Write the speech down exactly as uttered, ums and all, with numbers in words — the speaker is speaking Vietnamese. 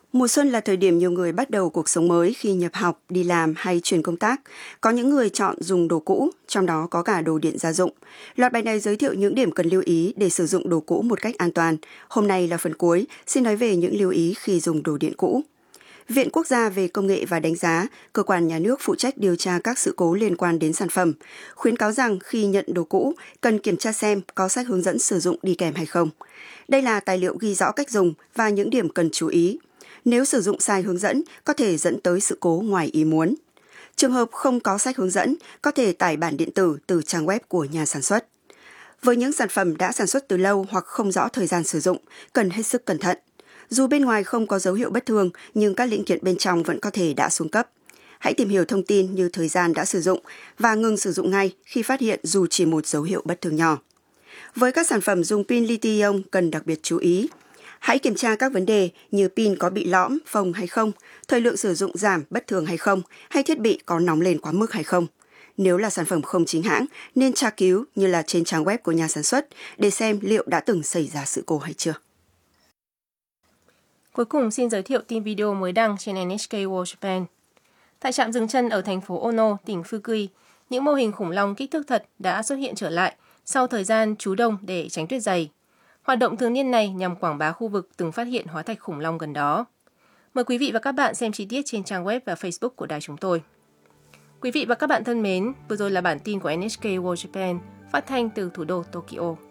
Mùa xuân là thời điểm nhiều người bắt đầu cuộc sống mới khi nhập học, đi làm hay chuyển công tác. Có những người chọn dùng đồ cũ, trong đó có cả đồ điện gia dụng. Loạt bài này giới thiệu những điểm cần lưu ý để sử dụng đồ cũ một cách an toàn. Hôm nay là phần cuối, xin nói về những lưu ý khi dùng đồ điện cũ. Viện Quốc gia về Công nghệ và Đánh giá, cơ quan nhà nước phụ trách điều tra các sự cố liên quan đến sản phẩm, khuyến cáo rằng khi nhận đồ cũ, cần kiểm tra xem có sách hướng dẫn sử dụng đi kèm hay không. Đây là tài liệu ghi rõ cách dùng và những điểm cần chú ý. Nếu sử dụng sai hướng dẫn, có thể dẫn tới sự cố ngoài ý muốn. Trường hợp không có sách hướng dẫn, có thể tải bản điện tử từ trang web của nhà sản xuất. Với những sản phẩm đã sản xuất từ lâu hoặc không rõ thời gian sử dụng, cần hết sức cẩn thận. Dù bên ngoài không có dấu hiệu bất thường, nhưng các linh kiện bên trong vẫn có thể đã xuống cấp. Hãy tìm hiểu thông tin như thời gian đã sử dụng và ngừng sử dụng ngay khi phát hiện dù chỉ một dấu hiệu bất thường nhỏ. Với các sản phẩm dùng pin lithium cần đặc biệt chú ý. Hãy kiểm tra các vấn đề như pin có bị lõm, phồng hay không, thời lượng sử dụng giảm bất thường hay không, hay thiết bị có nóng lên quá mức hay không. Nếu là sản phẩm không chính hãng, nên tra cứu như là trên trang web của nhà sản xuất để xem liệu đã từng xảy ra sự cố hay chưa. Cuối cùng xin giới thiệu tin video mới đăng trên en hát ca World Japan. Tại trạm dừng chân ở thành phố Ono, tỉnh Fukui, những mô hình khủng long kích thước thật đã xuất hiện trở lại sau thời gian trú đông để tránh tuyết dày. Hoạt động thường niên này nhằm quảng bá khu vực từng phát hiện hóa thạch khủng long gần đó. Mời quý vị và các bạn xem chi tiết trên trang web và Facebook của đài chúng tôi. Quý vị và các bạn thân mến, vừa rồi là bản tin của en hát ca World Japan phát thanh từ thủ đô Tokyo.